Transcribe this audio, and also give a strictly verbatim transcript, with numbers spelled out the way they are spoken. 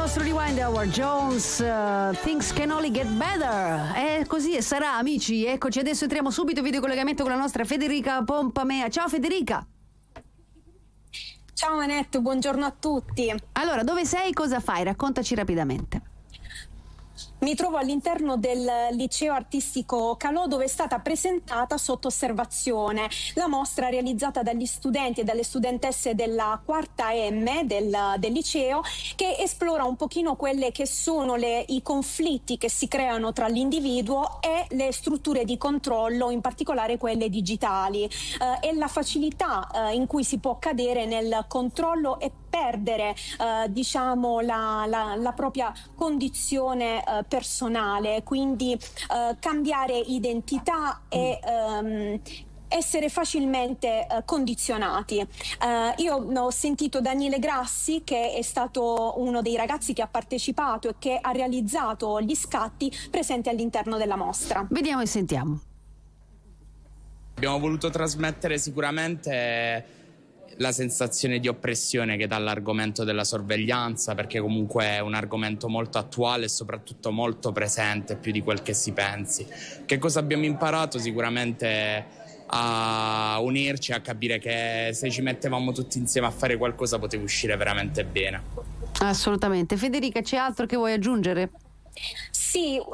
nostro Rewind, Howard Jones, uh, Things Can Only Get Better. È così e sarà, amici. Eccoci, adesso entriamo subito in videocollegamento con la nostra Federica Pompamea. Ciao Federica. Ciao Annette, buongiorno a tutti. Allora, dove sei? Cosa fai? Raccontaci rapidamente. Mi trovo all'interno del liceo artistico Calò, dove è stata presentata sotto osservazione la mostra realizzata dagli studenti e dalle studentesse della quarta M del, del liceo, che esplora un pochino quelle che sono le, i conflitti che si creano tra l'individuo e le strutture di controllo, in particolare quelle digitali, eh, e la facilità eh, in cui si può cadere nel controllo e perdere eh, diciamo la, la, la propria condizione eh, personale, quindi eh, cambiare identità e ehm, essere facilmente eh, condizionati. Eh, io ho sentito Daniele Grassi, che è stato uno dei ragazzi che ha partecipato e che ha realizzato gli scatti presenti all'interno della mostra. Vediamo e sentiamo. Abbiamo voluto trasmettere sicuramente la sensazione di oppressione che dà l'argomento della sorveglianza, perché comunque è un argomento molto attuale e soprattutto molto presente, più di quel che si pensi. Che cosa abbiamo imparato? Sicuramente a unirci, a capire che se ci mettevamo tutti insieme a fare qualcosa poteva uscire veramente bene. Assolutamente. Federica, c'è altro che vuoi aggiungere? Sì,